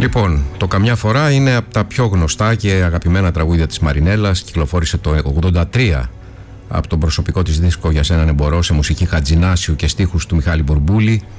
Λοιπόν, το «Καμιά φορά» είναι από τα πιο γνωστά και αγαπημένα τραγούδια της Μαρινέλλας. Κυκλοφόρησε το 1983 από τον προσωπικό της δίσκο «Για σένα ναι μπορώ», σε μουσική Χατζηνάσιου και στίχους του Μιχάλη Μπουρμπούλη.